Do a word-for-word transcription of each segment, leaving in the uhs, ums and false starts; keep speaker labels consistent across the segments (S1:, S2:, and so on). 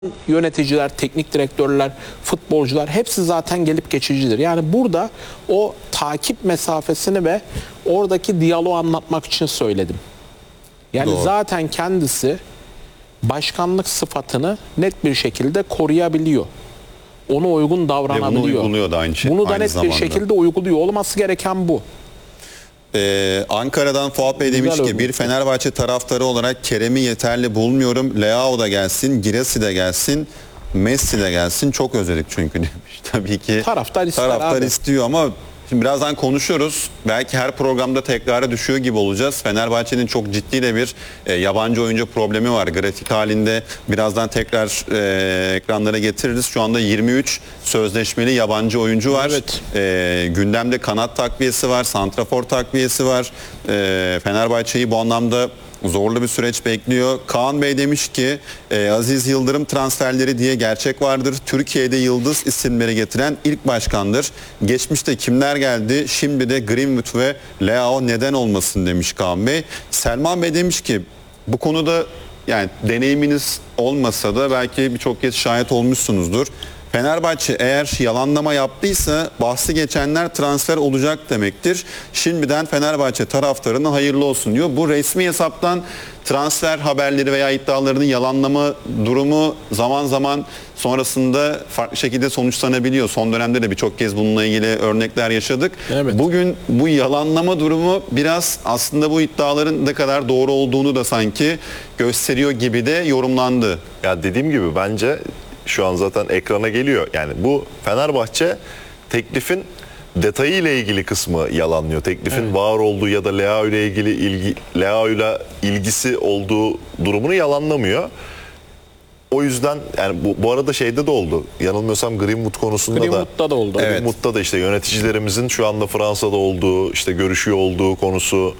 S1: yöneticiler, teknik direktörler, futbolcular hepsi zaten gelip geçicidir. Yani burada o takip mesafesini ve oradaki diyaloğu anlatmak için söyledim. Yani
S2: Doğru.
S1: zaten kendisi başkanlık sıfatını net bir şekilde koruyabiliyor. Ona uygun davranabiliyor.
S2: Ve bunu uyguluyor da aynı şey.
S1: Bunu da
S2: aynı
S1: net
S2: zamanda.
S1: bir şekilde uyguluyor. Olması gereken bu.
S2: Ee, Ankara'dan Fuat Bey demiş
S1: Güzel
S2: ki bir Fenerbahçe taraftarı olarak Kerem'i yeterli bulmuyorum. Leao da gelsin, Girassi de gelsin, Messi de gelsin. Çok özledik çünkü demiş. Tabii ki
S1: Taraftar ister
S2: taraftar
S1: abi.
S2: istiyor ama şimdi birazdan konuşuyoruz. Belki her programda tekrara düşüyor gibi olacağız. Fenerbahçe'nin çok ciddi de bir e, yabancı oyuncu problemi var. Grafik halinde birazdan tekrar e, ekranlara getiririz. Şu anda yirmi üç sözleşmeli yabancı oyuncu var.
S1: Evet.
S2: E, gündemde kanat takviyesi var, santrafor takviyesi var. E, Fenerbahçe'yi bu anlamda zorlu bir süreç bekliyor. Kaan Bey demiş ki e, Aziz Yıldırım transferleri diye gerçek vardır. Türkiye'de yıldız isimleri getiren ilk başkandır. Geçmişte kimler geldi? Şimdi de Greenwood ve Leao neden olmasın demiş Kaan Bey. Selman Bey demiş ki bu konuda yani deneyiminiz olmasa da belki birçok kez şahit olmuşsunuzdur. Fenerbahçe eğer yalanlama yaptıysa bahsi geçenler transfer olacak demektir. Şimdiden Fenerbahçe taraftarına hayırlı olsun diyor. Bu resmi hesaptan transfer haberleri veya iddialarının yalanlama durumu zaman zaman sonrasında farklı şekilde sonuçlanabiliyor. Son dönemde de birçok kez bununla ilgili örnekler yaşadık.
S1: Evet.
S2: Bugün bu yalanlama durumu biraz aslında bu iddiaların ne kadar doğru olduğunu da sanki gösteriyor gibi de yorumlandı.
S3: Ya dediğim gibi bence şu an zaten ekrana geliyor. Yani bu Fenerbahçe teklifin detayı ile ilgili kısmı yalanlıyor. Teklifin evet. var olduğu ya da Leao ile ilgili ilgi Leao ile ilgisi olduğu durumunu yalanlamıyor. O yüzden yani bu, bu arada şeyde de oldu. Yanılmıyorsam Greenwood konusunda
S1: Greenwood'da
S3: da,
S1: da oldu.
S2: Evet.
S3: Greenwood'da da işte yöneticilerimizin şu anda Fransa'da olduğu, işte görüşüyor olduğu konusu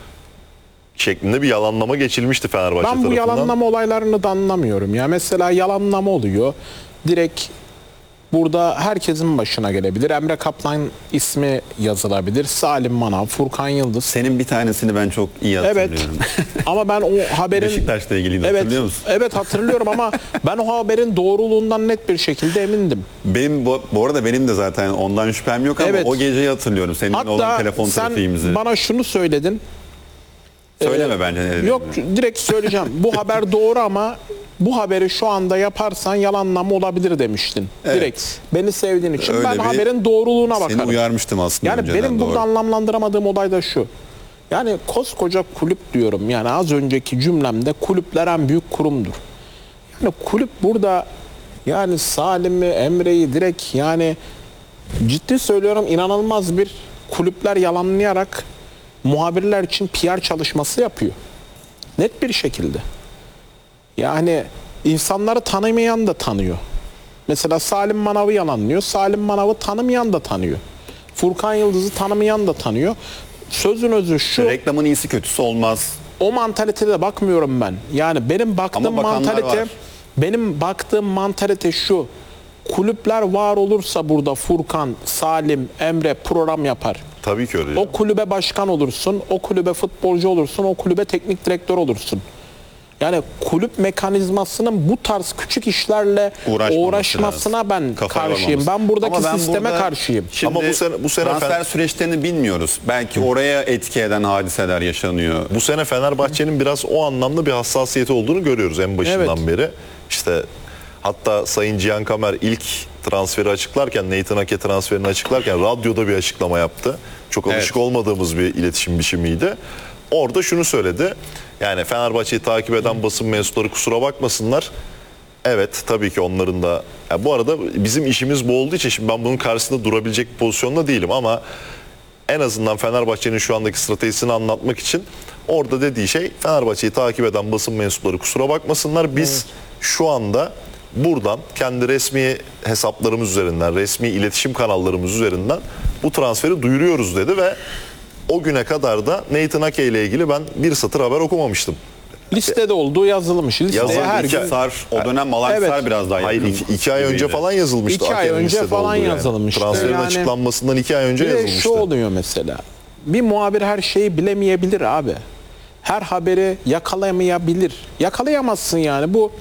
S3: şeklinde bir yalanlama geçilmişti Fenerbahçe
S1: Ben bu
S3: tarafından.
S1: yalanlama olaylarını da anlamıyorum. Ya mesela yalanlama oluyor. Direkt burada herkesin başına gelebilir. Emre Kaplan ismi yazılabilir. Salim Manav, Furkan Yıldız.
S2: Senin bir tanesini ben çok iyi hatırlıyorum.
S1: Evet. Ama ben o haberin
S2: Beşiktaş'la ilgili
S1: evet,
S2: hatırlıyor musun?
S1: Evet hatırlıyorum ama ben o haberin doğruluğundan net bir şekilde emindim.
S2: Benim bu, bu arada benim de zaten ondan şüphem yok ama
S1: Evet.
S2: o geceyi hatırlıyorum. Senin olan
S1: Hatta
S2: telefon
S1: sen
S2: trafiğimizi.
S1: bana şunu söyledin.
S2: Söyleme
S1: Ee,
S2: bence ne dediğini.
S1: Yok direkt söyleyeceğim. Bu haber doğru ama bu haberi şu anda yaparsan yalanlama olabilir demiştin.
S2: Evet.
S1: Direkt. Beni sevdiğin için
S2: Öyle
S1: ben
S2: bir-
S1: haberin doğruluğuna
S2: Seni
S1: bakarım.
S2: uyarmıştım aslında
S1: Yani
S2: önceden,
S1: benim burada
S2: doğru.
S1: anlamlandıramadığım olay da şu. Yani koskoca kulüp diyorum. Yani az önceki cümlemde kulüpler en büyük kurumdur. Yani kulüp burada yani Salim'i, Emre'yi direkt yani ciddi söylüyorum inanılmaz bir kulüpler yalanlayarak muhabirler için P R çalışması yapıyor. Net bir şekilde. Yani insanları tanımayan da tanıyor. Mesela Salim Manav'ı yalanlıyor. Salim Manav'ı tanımayan da tanıyor. Furkan Yıldız'ı tanımayan da tanıyor. Sözün özü şu.
S2: Reklamın iyisi kötüsü olmaz.
S1: O mantalitede bakmıyorum ben. Yani benim baktığım
S2: Ama bakanlar
S1: mantalite
S2: var.
S1: benim baktığım mantalite şu. Kulüpler var olursa burada Furkan, Salim, Emre program yapar.
S3: Tabii ki öyle.
S1: O kulübe başkan olursun, o kulübe futbolcu olursun, o kulübe teknik direktör olursun. Yani kulüp mekanizmasının bu tarz küçük işlerle
S2: Uğraşmaması
S1: uğraşmasına
S2: lazım.
S1: ben
S2: Kafa
S1: karşıyım.
S2: yormaması.
S1: Ben buradaki
S2: Ama ben
S1: sisteme
S2: burada-
S1: karşıyım.
S2: Şimdi
S3: Ama bu sene- bu sene
S2: transfer
S3: Fen-
S2: süreçlerini bilmiyoruz. Belki oraya etki eden hadiseler yaşanıyor.
S3: Bu sene Fenerbahçe'nin biraz o anlamda bir hassasiyeti olduğunu görüyoruz en başından
S1: Evet.
S3: beri. İşte hatta Sayın Cihan Kamer ilk transferi açıklarken, Nathan Ake transferini açıklarken radyoda bir açıklama yaptı. Çok alışık
S2: Evet.
S3: olmadığımız bir iletişim biçimiydi. Orada şunu söyledi. Yani Fenerbahçe'yi takip eden basın mensupları kusura bakmasınlar. Evet tabii ki onların da. Ya bu arada bizim işimiz bu olduğu için şimdi ben bunun karşısında durabilecek bir pozisyonda değilim ama en azından Fenerbahçe'nin şu andaki stratejisini anlatmak için orada dediği şey Fenerbahçe'yi takip eden basın mensupları kusura bakmasınlar. Biz evet. şu anda buradan kendi resmi hesaplarımız üzerinden, resmi iletişim kanallarımız üzerinden bu transferi duyuruyoruz dedi ve o güne kadar da Nathan Ake ile ilgili ben bir satır haber okumamıştım.
S1: Listede olduğu yazılmış. Listeye
S3: Yazılı
S1: her
S3: iki-
S1: gün
S2: Sar, o dönem Malaksar
S1: Evet.
S2: biraz daha
S3: Hayır
S2: yakın
S3: iki, iki ay önce
S2: gibiydi.
S3: falan yazılmıştı.
S1: İki ay
S3: Ake'nin
S1: önce
S3: listede
S1: falan
S3: olduğu yani.
S1: yazılmıştı.
S3: Transferin
S1: Yani-
S3: açıklanmasından iki ay önce
S1: Bir de
S3: yazılmıştı.
S1: şu oluyor mesela. Bir muhabir her şeyi bilemeyebilir abi. Her haberi yakalayamayabilir. Yakalayamazsın yani. Bu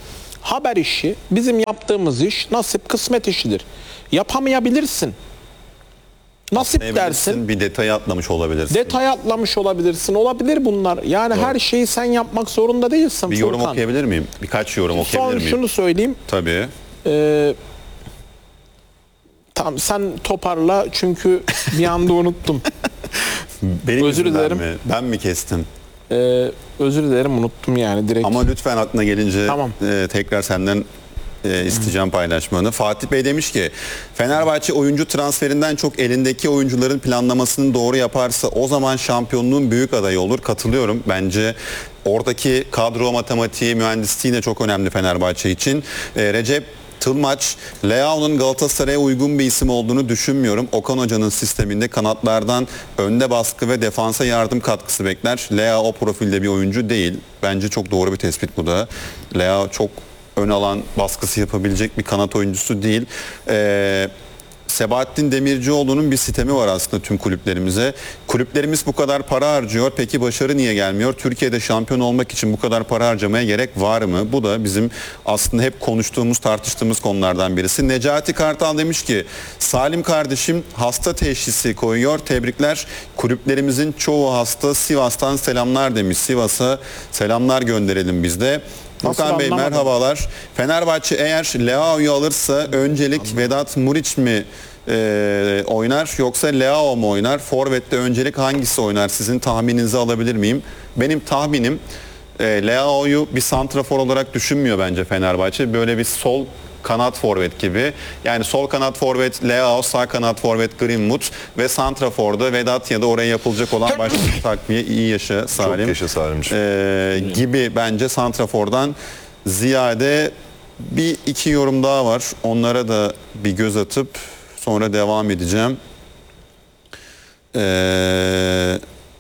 S1: haber işi, bizim yaptığımız iş nasip kısmet işidir. Yapamayabilirsin. Nasip dersin.
S2: Bir detayı atlamış olabilirsin.
S1: Detay atlamış olabilirsin. Olabilir bunlar. Yani her şeyi sen yapmak zorunda değilsin.
S2: Bir yorum
S1: Furkan.
S2: okuyabilir miyim? Birkaç yorum okuyabilir
S1: Son
S2: miyim?
S1: şunu söyleyeyim.
S2: Tabii.
S1: Ee, tamam sen toparla çünkü bir anda unuttum.
S2: Benim
S1: Özür
S2: yüzümden
S1: dilerim.
S2: mi? Ben mi kestim?
S1: Ee, özür dilerim unuttum yani direkt.
S2: Ama lütfen aklına gelince
S1: Tamam.
S2: e, tekrar senden e, isteyeceğim paylaşmanı. Fatih Bey demiş ki Fenerbahçe oyuncu transferinden çok elindeki oyuncuların planlamasını doğru yaparsa o zaman şampiyonluğun büyük adayı olur. Katılıyorum. Bence oradaki kadro matematiği, mühendisliği de çok önemli Fenerbahçe için. E, Recep Tılmaç, Leao'nun Galatasaray'a uygun bir isim olduğunu düşünmüyorum. Okan Hoca'nın sisteminde kanatlardan önde baskı ve defansa yardım katkısı bekler. Leao o profilde bir oyuncu değil. Bence çok doğru bir tespit bu da. Leao çok ön alan baskısı yapabilecek bir kanat oyuncusu değil. Ee, Sebahattin Demircioğlu'nun bir sistemi var aslında tüm kulüplerimize. Kulüplerimiz bu kadar para harcıyor. Peki başarı niye gelmiyor? Türkiye'de şampiyon olmak için bu kadar para harcamaya gerek var mı? Bu da bizim aslında hep konuştuğumuz, tartıştığımız konulardan birisi. Necati Kartal demiş ki Salim kardeşim hasta teşhisi koyuyor. Tebrikler. Kulüplerimizin çoğu hasta. Sivas'tan selamlar demiş. Sivas'a selamlar gönderelim biz de.
S1: Nasıl
S2: Okan Bey
S1: anlamadım?
S2: merhabalar. Fenerbahçe eğer Leao'yu alırsa öncelik Vedat Muriç mi e, oynar yoksa Leao mu oynar? Forvet'te öncelik hangisi oynar? Sizin tahmininizi alabilir miyim? Benim tahminim e, Leao'yu bir santrafor olarak düşünmüyor bence Fenerbahçe. Böyle bir sol kanat forvet gibi. Yani sol kanat forvet Leao, sağ kanat forvet Greenwood ve santraforda Vedat ya da oraya yapılacak olan başka bir takviye iyi yaşa Salim.
S3: Çok yaşa Salimciğim.
S2: Ee, gibi bence santrafordan ziyade bir iki yorum daha var. Onlara da bir göz atıp sonra devam edeceğim. Ee,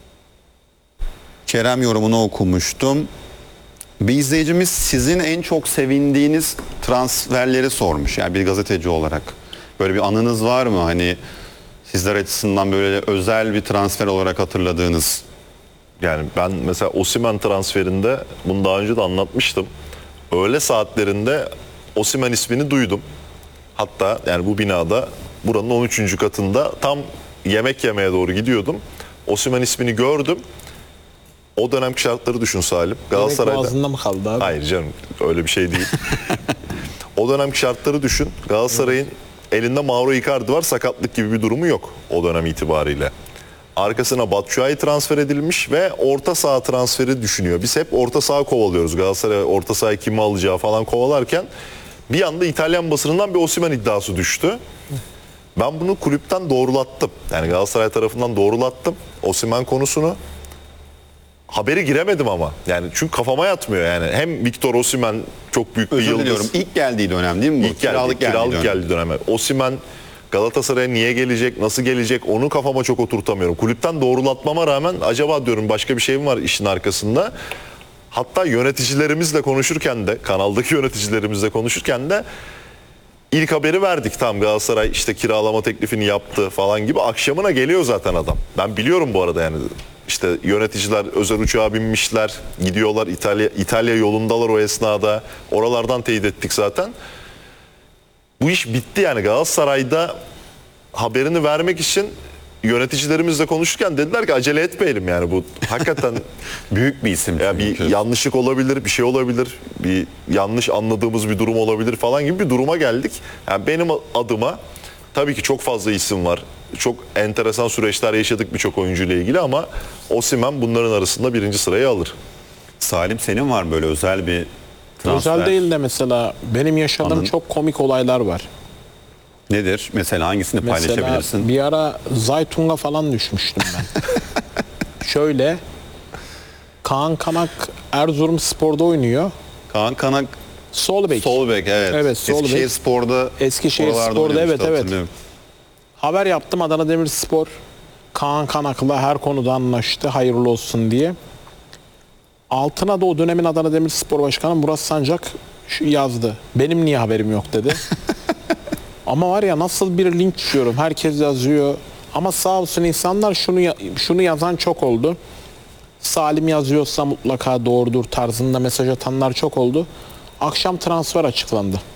S2: Kerem yorumunu okumuştum. Bir izleyicimiz sizin en çok sevindiğiniz transferleri sormuş. Yani bir gazeteci olarak. Böyle bir anınız var mı? Hani sizler açısından böyle özel bir transfer olarak hatırladığınız.
S3: Yani ben mesela Osimhen transferinde bunu daha önce de anlatmıştım. Öğle saatlerinde Osimhen ismini duydum. Hatta yani bu binada buranın on üçüncü katında tam yemek yemeye doğru gidiyordum. Osimhen ismini gördüm. O dönemki şartları düşün Salim. Galatasaray'da.
S1: Boğazında mı kaldı abi?
S3: Hayır canım öyle bir şey değil. O dönemki şartları düşün. Galatasaray'ın elinde Mauro Icardi var. Sakatlık gibi bir durumu yok o dönem itibariyle. Arkasına Batshuayi transfer edilmiş ve orta saha transferi düşünüyor. Biz hep orta saha kovalıyoruz. Galatasaray orta sahayı kimi alacağı falan kovalarken bir anda İtalyan basınından bir Osimhen iddiası düştü. Ben bunu kulüpten doğrulattım. Yani Galatasaray tarafından doğrulattım Osimhen konusunu. Haberi giremedim ama. Yani çünkü kafama yatmıyor yani. Hem Victor Osimhen çok büyük bir
S2: Özür
S3: yıldız.
S2: diliyorum. İlk geldiği dönem değil mi bu?
S3: İlk geldi, kiralık,
S2: geldiği dönem.
S3: geldi döneme. Osimhen Galatasaray'a niye gelecek, nasıl gelecek onu kafama çok oturtamıyorum. Kulüpten doğrulatmama rağmen acaba diyorum başka bir şey mi var işin arkasında? Hatta yöneticilerimizle konuşurken de, kanaldaki yöneticilerimizle konuşurken de ilk haberi verdik. Tam Galatasaray işte kiralama teklifini yaptı falan gibi. Akşamına geliyor zaten adam. Ben biliyorum bu arada yani. İşte yöneticiler özel uçağa binmişler, gidiyorlar İtalya İtalya yolundalar o esnada. Oralardan teyit ettik zaten. Bu iş bitti yani Galatasaray'da haberini vermek için yöneticilerimizle konuşurken dediler ki acele etmeyelim yani bu hakikaten
S2: Büyük bir isim.
S3: ya bir
S2: çünkü.
S3: yanlışlık olabilir, bir şey olabilir, bir yanlış anladığımız bir durum olabilir falan gibi bir duruma geldik. Yani benim adıma tabii ki çok fazla isim var. Çok enteresan süreçler yaşadık birçok oyuncuyla ilgili ama Osimhen bunların arasında birinci sırayı alır.
S2: Salim senin var böyle özel bir transfer.
S1: Özel değil de mesela benim yaşadığım
S2: Anladım.
S1: çok komik olaylar var.
S2: Nedir? Mesela hangisini
S1: Mesela
S2: paylaşabilirsin?
S1: bir ara Zaytunga falan düşmüştüm ben. Şöyle Kaan Kanak Erzurumspor'da oynuyor.
S2: Kaan Kanak
S1: Sol bek.
S2: sol bek evet.
S1: Evet, sol
S2: Eskişehir
S1: bek.
S2: Spor'da
S1: Eskişehir
S2: oralarda
S1: Spor'da,
S2: oynamıştı,
S1: evet, evet.
S2: hatırlıyorum.
S1: Haber yaptım Adana Demirspor. Kaan Kanak'la her konuda anlaştı. Hayırlı olsun diye. Altına da o dönemin Adana Demirspor Başkanı Murat Sancak şu yazdı. Benim niye haberim yok dedi. Ama var ya nasıl bir linç yiyorum. Herkes yazıyor. Ama sağ olsun insanlar şunu ya- şunu yazan çok oldu. Salim yazıyorsa mutlaka doğrudur tarzında mesaj atanlar çok oldu. akşam transfer açıklandı.